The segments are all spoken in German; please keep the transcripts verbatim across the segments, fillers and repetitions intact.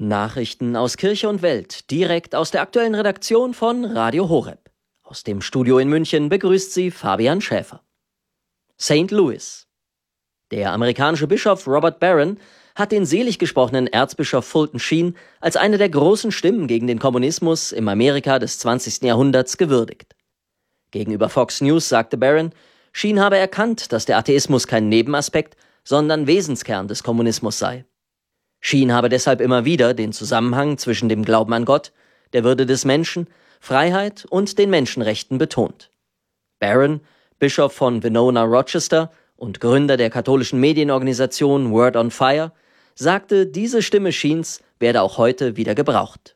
Nachrichten aus Kirche und Welt, direkt aus der aktuellen Redaktion von Radio Horeb. Aus dem Studio in München begrüßt Sie Fabian Schäfer. Saint Louis. Der amerikanische Bischof Robert Barron hat den selig gesprochenen Erzbischof Fulton Sheen als eine der großen Stimmen gegen den Kommunismus im Amerika des zwanzigsten Jahrhunderts gewürdigt. Gegenüber Fox News sagte Barron, Sheen habe erkannt, dass der Atheismus kein Nebenaspekt, sondern Wesenskern des Kommunismus sei. Sheen habe deshalb immer wieder den Zusammenhang zwischen dem Glauben an Gott, der Würde des Menschen, Freiheit und den Menschenrechten betont. Barron, Bischof von Winona Rochester und Gründer der katholischen Medienorganisation Word on Fire, sagte, diese Stimme Sheens werde auch heute wieder gebraucht.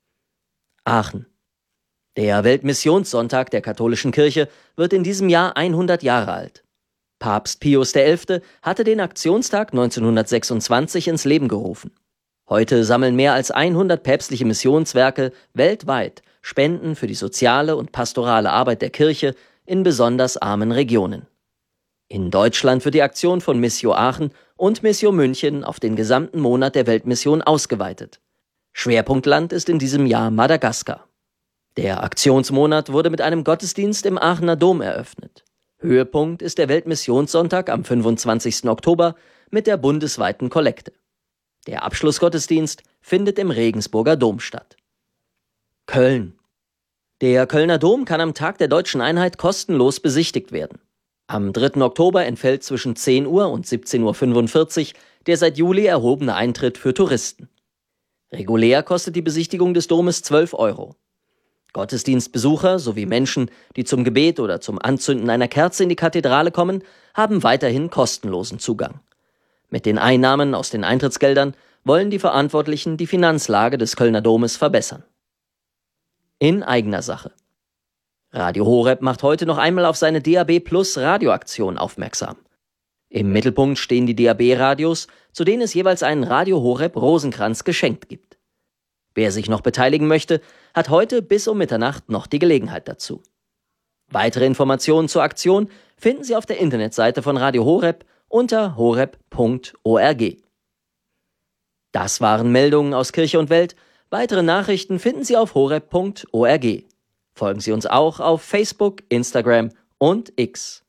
Aachen. Der Weltmissionssonntag der katholischen Kirche wird in diesem Jahr hundert Jahre alt. Papst Pius der Elfte hatte den Aktionstag neunzehnhundertsechsundzwanzig ins Leben gerufen. Heute sammeln mehr als hundert päpstliche Missionswerke weltweit Spenden für die soziale und pastorale Arbeit der Kirche in besonders armen Regionen. In Deutschland wird die Aktion von Missio Aachen und Missio München auf den gesamten Monat der Weltmission ausgeweitet. Schwerpunktland ist in diesem Jahr Madagaskar. Der Aktionsmonat wurde mit einem Gottesdienst im Aachener Dom eröffnet. Höhepunkt ist der Weltmissionssonntag am fünfundzwanzigsten Oktober mit der bundesweiten Kollekte. Der Abschlussgottesdienst findet im Regensburger Dom statt. Köln. Der Kölner Dom kann am Tag der Deutschen Einheit kostenlos besichtigt werden. Am dritten Oktober entfällt zwischen zehn Uhr und siebzehn Uhr fünfundvierzig der seit Juli erhobene Eintritt für Touristen. Regulär kostet die Besichtigung des Domes zwölf Euro. Gottesdienstbesucher sowie Menschen, die zum Gebet oder zum Anzünden einer Kerze in die Kathedrale kommen, haben weiterhin kostenlosen Zugang. Mit den Einnahmen aus den Eintrittsgeldern wollen die Verantwortlichen die Finanzlage des Kölner Domes verbessern. In eigener Sache. Radio Horeb macht heute noch einmal auf seine D A B Plus Radioaktion aufmerksam. Im Mittelpunkt stehen die D A B-Radios, zu denen es jeweils einen Radio Horeb Rosenkranz geschenkt gibt. Wer sich noch beteiligen möchte, hat heute bis um Mitternacht noch die Gelegenheit dazu. Weitere Informationen zur Aktion finden Sie auf der Internetseite von Radio Horeb unter horeb punkt org. Das waren Meldungen aus Kirche und Welt. Weitere Nachrichten finden Sie auf horeb punkt org. Folgen Sie uns auch auf Facebook, Instagram und X.